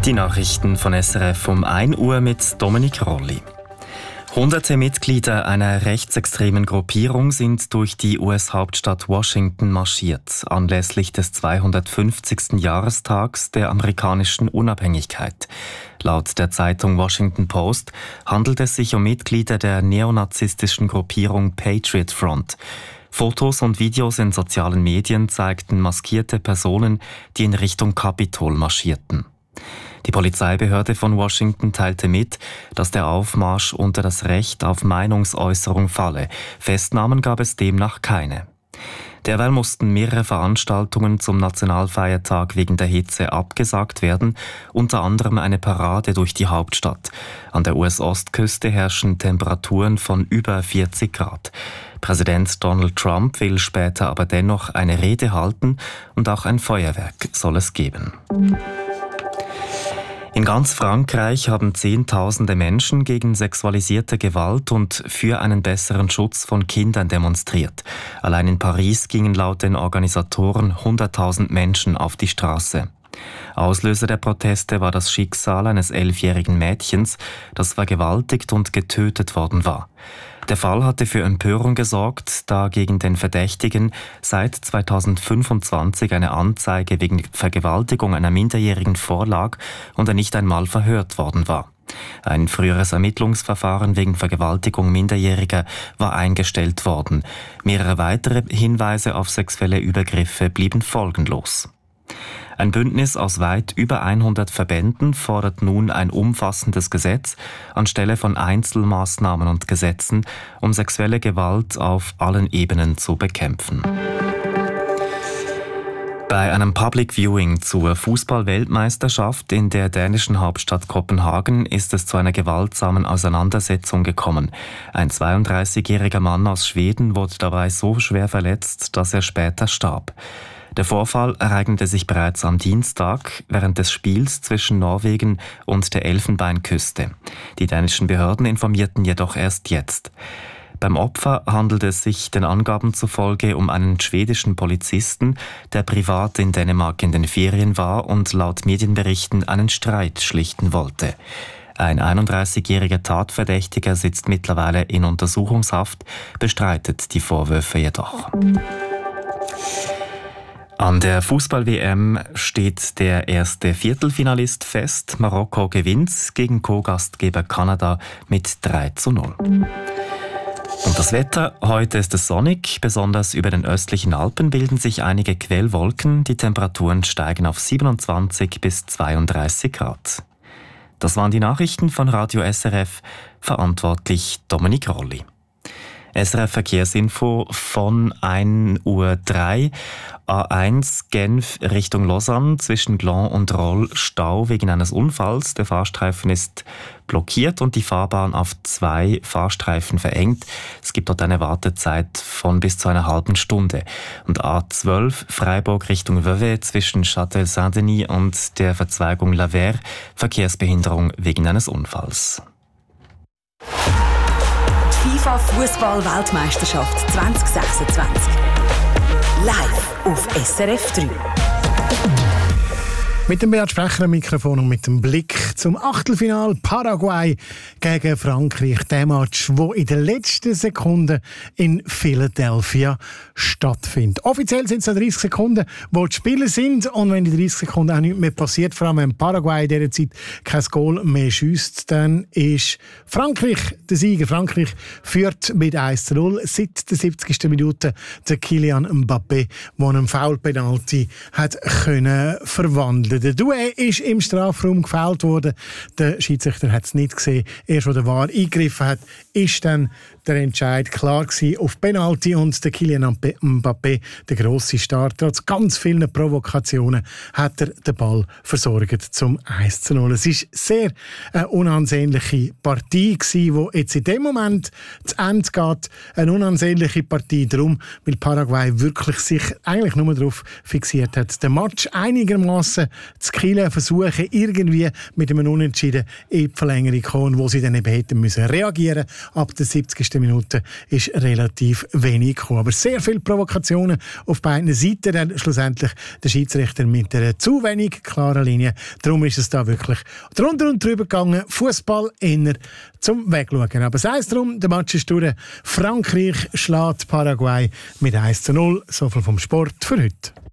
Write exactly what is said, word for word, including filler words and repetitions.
Die Nachrichten von S R F um ein Uhr mit Dominik Rolli. Hunderte Mitglieder einer rechtsextremen Gruppierung sind durch die U S-Hauptstadt Washington marschiert, anlässlich des zweihundertfünfzigsten Jahrestags der amerikanischen Unabhängigkeit. Laut der Zeitung Washington Post handelt es sich um Mitglieder der neonazistischen Gruppierung Patriot Front. Fotos und Videos in sozialen Medien zeigten maskierte Personen, die in Richtung Kapitol marschierten. Die Polizeibehörde von Washington teilte mit, dass der Aufmarsch unter das Recht auf Meinungsäußerung falle. Festnahmen gab es demnach keine. Derweil mussten mehrere Veranstaltungen zum Nationalfeiertag wegen der Hitze abgesagt werden, unter anderem eine Parade durch die Hauptstadt. An der U S-Ostküste herrschen Temperaturen von über vierzig Grad. Präsident Donald Trump will später aber dennoch eine Rede halten und auch ein Feuerwerk soll es geben. In ganz Frankreich haben Zehntausende Menschen gegen sexualisierte Gewalt und für einen besseren Schutz von Kindern demonstriert. Allein in Paris gingen laut den Organisatoren hunderttausend Menschen auf die Straße. Auslöser der Proteste war das Schicksal eines elfjährigen Mädchens, das vergewaltigt und getötet worden war. Der Fall hatte für Empörung gesorgt, da gegen den Verdächtigen seit zweitausendfünfundzwanzig eine Anzeige wegen Vergewaltigung einer Minderjährigen vorlag und er nicht einmal verhört worden war. Ein früheres Ermittlungsverfahren wegen Vergewaltigung Minderjähriger war eingestellt worden. Mehrere weitere Hinweise auf sexuelle Übergriffe blieben folgenlos. Ein Bündnis aus weit über hundert Verbänden fordert nun ein umfassendes Gesetz anstelle von Einzelmaßnahmen und Gesetzen, um sexuelle Gewalt auf allen Ebenen zu bekämpfen. Bei einem Public Viewing zur Fußball-Weltmeisterschaft in der dänischen Hauptstadt Kopenhagen ist es zu einer gewaltsamen Auseinandersetzung gekommen. Ein zweiunddreißigjähriger Mann aus Schweden wurde dabei so schwer verletzt, dass er später starb. Der Vorfall ereignete sich bereits am Dienstag während des Spiels zwischen Norwegen und der Elfenbeinküste. Die dänischen Behörden informierten jedoch erst jetzt. Beim Opfer handelt es sich den Angaben zufolge um einen schwedischen Polizisten, der privat in Dänemark in den Ferien war und laut Medienberichten einen Streit schlichten wollte. Ein einunddreißigjähriger Tatverdächtiger sitzt mittlerweile in Untersuchungshaft, bestreitet die Vorwürfe jedoch. An der Fußball-W M steht der erste Viertelfinalist fest. Marokko gewinnt gegen Co-Gastgeber Kanada mit drei zu null. Und das Wetter, heute ist es sonnig, besonders über den östlichen Alpen bilden sich einige Quellwolken. Die Temperaturen steigen auf siebenundzwanzig bis zweiunddreißig Grad. Das waren die Nachrichten von Radio S R F, verantwortlich Dominik Rolli. S R F Verkehrsinfo von ein Uhr drei. A eins Genf Richtung Lausanne zwischen Gland und Roll Stau wegen eines Unfalls. Der Fahrstreifen ist blockiert und die Fahrbahn auf zwei Fahrstreifen verengt. Es gibt dort eine Wartezeit von bis zu einer halben Stunde. Und A zwölf Freiburg Richtung Vevey zwischen Châtel-Saint-Denis und der Verzweigung Laver. Verkehrsbehinderung wegen eines Unfalls. FIFA Fußball-Weltmeisterschaft zwanzig sechsundzwanzig. Live auf S R F drei. Mit dem Beat Sprecher am Mikrofon und mit dem Blick zum Achtelfinal Paraguay gegen Frankreich. Der Match, der in den letzten Sekunden in Philadelphia stattfindet. Offiziell sind es noch dreißig Sekunden, wo die Spiele sind. Und wenn in dreißig Sekunden auch nichts mehr passiert, vor allem wenn Paraguay in dieser Zeit kein Goal mehr schiesst, dann ist Frankreich der Sieger. Frankreich führt mit eins zu null seit der siebzigsten Minute der Kylian Mbappé, der einen Foul-Penalty hat können verwandeln. Der Doué ist im Strafraum gefällt worden. Der Schiedsrichter hat es nicht gesehen. Erst als der V A R eingegriffen hat, ist dann der Entscheid klar gewesen auf Penalty und der Kylian Mbappé, der grosse Star, trotz ganz vielen Provokationen, hat er den Ball versorgt zum eins zu null. Es war sehr eine unansehnliche Partie gewesen, die jetzt in dem Moment zu Ende geht. Eine unansehnliche Partie darum, weil Paraguay wirklich sich eigentlich nur darauf fixiert hat, den Match einigermaßen zu killen, versuchen irgendwie mit einem Unentschieden in die Verlängerung zu kommen, wo sie dann eben hätten müssen reagieren ab der siebzigsten letzten Minuten ist relativ wenig gekommen. Aber sehr viele Provokationen auf beiden Seiten. Dann schlussendlich der Schiedsrichter mit einer zu wenig klaren Linie. Darum ist es da wirklich drunter und drüber gegangen. Fußball eher zum Wegschauen. Aber sei es drum, der Match ist durch. Frankreich schlägt Paraguay mit eins zu null. So viel vom Sport für heute.